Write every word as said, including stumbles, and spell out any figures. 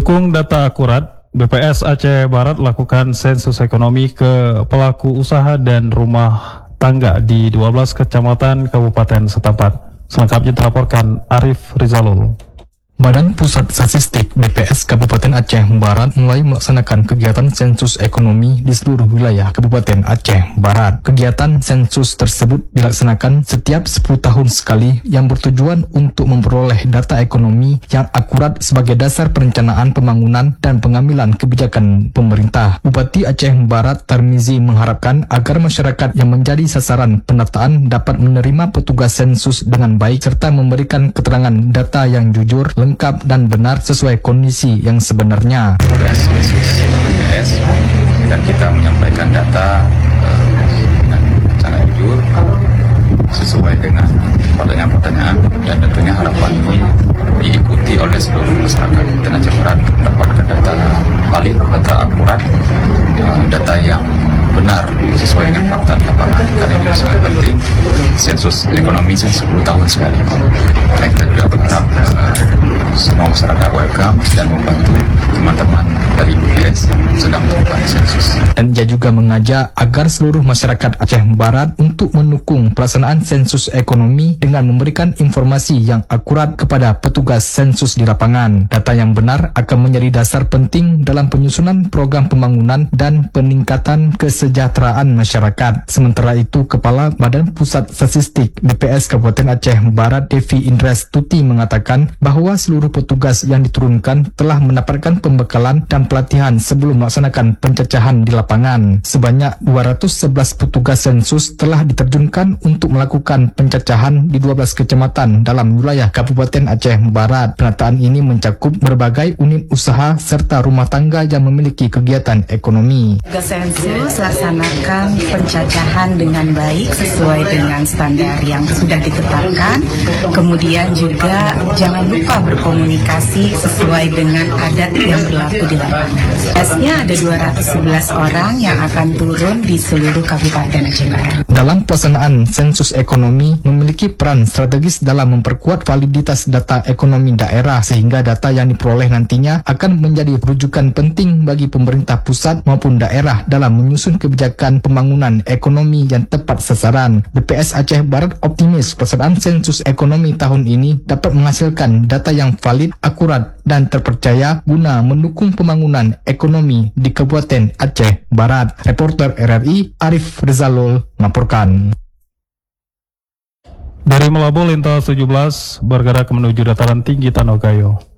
Mendukung data akurat, B P S Aceh Barat lakukan sensus ekonomi ke pelaku usaha dan rumah tangga di dua belas kecamatan kabupaten setempat. Selengkapnya dilaporkan Arif Rizalul. Badan Pusat Statistik B P S Kabupaten Aceh Barat mulai melaksanakan kegiatan sensus ekonomi di seluruh wilayah Kabupaten Aceh Barat. Kegiatan sensus tersebut dilaksanakan setiap sepuluh tahun sekali yang bertujuan untuk memperoleh data ekonomi yang akurat sebagai dasar perencanaan pembangunan dan pengambilan kebijakan pemerintah. Bupati Aceh Barat Tarmizi mengharapkan agar masyarakat yang menjadi sasaran pendataan dapat menerima petugas sensus dengan baik serta memberikan keterangan data yang jujur, lengkap dan benar sesuai kondisi yang sebenarnya. Dan kita menyampaikan data uh, dengan cara jujur sesuai dengan pertanyaan-pertanyaan, dan tentunya harapan ini diikuti oleh seluruh masyarakat dan Aceh Barat mendapatkan data valid, data akurat, uh, data yang benar sesuai dengan fakta di lapangan, karena ini sangat penting. Sensus ekonomi sepuluh tahun sekali. Karena kita juga berharap uh, semua masyarakat welcome dan membantu teman-teman dari B P S yang sedang melakukan sensus. Dan ia juga mengajak agar seluruh masyarakat Aceh Barat untuk mendukung pelaksanaan sensus ekonomi dengan memberikan informasi yang akurat kepada petugas sensus di lapangan. Data yang benar akan menjadi dasar penting dalam penyusunan program pembangunan dan peningkatan kesejahteraan masyarakat. Sementara itu, Kepala Badan Pusat Statistik B P S Kabupaten Aceh Barat Devi Indres Tuti mengatakan bahwa seluruh petugas yang diturunkan telah mendapatkan pembekalan dan pelatihan sebelum melaksanakan pencacahan di lapangan. Sebanyak dua ratus sebelas petugas sensus telah diterjunkan untuk melakukan pencacahan di dua belas kecamatan dalam wilayah Kabupaten Aceh Barat. Penataan ini mencakup berbagai unit usaha serta rumah tangga yang memiliki kegiatan ekonomi. Tugas sensus laksanakan pencacahan dengan baik sesuai dengan standar yang sudah ditetapkan. Kemudian juga jangan lupa berkomunikasi sesuai dengan adat yang berlaku di lapangan. Biasanya ada dua ratus sebelas orang yang akan turun di seluruh Kabupaten Aceh Barat. Dalam pelaksanaan sensus ekonomi memiliki peran strategis dalam memperkuat validitas data ekonomi daerah, sehingga data yang diperoleh nantinya akan menjadi rujukan penting bagi pemerintah pusat maupun daerah dalam menyusun kebijakan pembangunan ekonomi yang tepat sasaran. B P S Aceh Barat optimis pelaksanaan sensus ekonomi tahun ini dapat menghasilkan data yang valid, akurat dan terpercaya guna mendukung pembangunan ekonomi di Kabupaten Aceh Barat. Reporter R R I Arif Rizalul melaporkan. Dari Melabu lintas tujuh belas bergerak menuju dataran tinggi Tanogayo.